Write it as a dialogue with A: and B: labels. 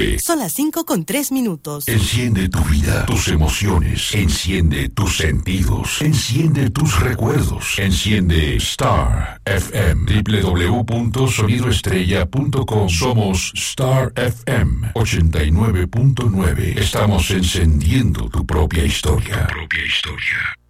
A: 9.
B: Son las 5:03.
A: Enciende tu vida, tus emociones. Enciende tus sentidos. Enciende tus recuerdos. Enciende Star FM. www.sonidoestrella.com. Somos Star FM 89.9. Estamos encendiendo tu propia historia.